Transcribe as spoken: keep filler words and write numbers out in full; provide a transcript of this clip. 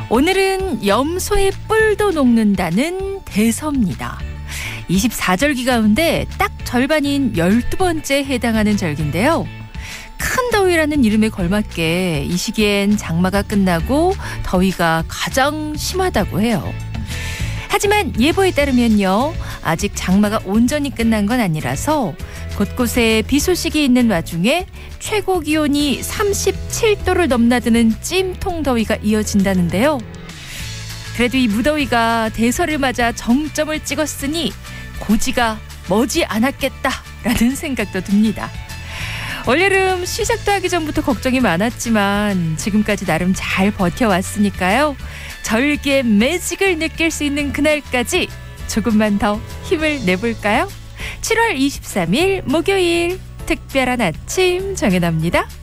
오늘은 염소의 뿔도 녹는다는 대서입니다. 이십사 절기 가운데 딱 절반인 열두 번째에 해당하는 절기인데요. 큰 더위라는 이름에 걸맞게 이 시기엔 장마가 끝나고 더위가 가장 심하다고 해요. 하지만 예보에 따르면요, 아직 장마가 온전히 끝난 건 아니라서 곳곳에 비 소식이 있는 와중에 최고 기온이 삼십칠 도를 넘나드는 찜통 더위가 이어진다는데요. 그래도 이 무더위가 대설을 맞아 정점을 찍었으니 고지가 머지 않았겠다라는 생각도 듭니다. 올여름 시작도 하기 전부터 걱정이 많았지만 지금까지 나름 잘 버텨왔으니까요. 절기의 매직을 느낄 수 있는 그날까지 조금만 더 힘을 내볼까요? 칠월 이십삼일 목요일 특별한 아침 정연아입니다.